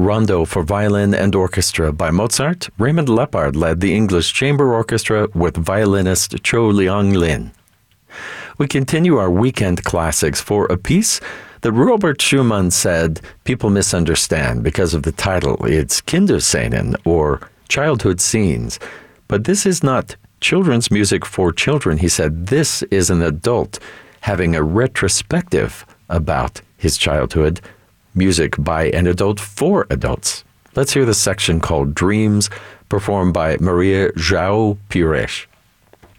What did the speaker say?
Rondo for Violin and Orchestra by Mozart, Raymond Lepard led the English Chamber Orchestra with violinist Cho Leong-Lin. We continue our weekend classics for a piece that Robert Schumann said people misunderstand because of the title. It's Kinderscenen, or Childhood Scenes. But this is not children's music for children. He said this is an adult having a retrospective about his childhood, music by an adult for adults. Let's hear the section called Dreams, performed by Maria João Pires.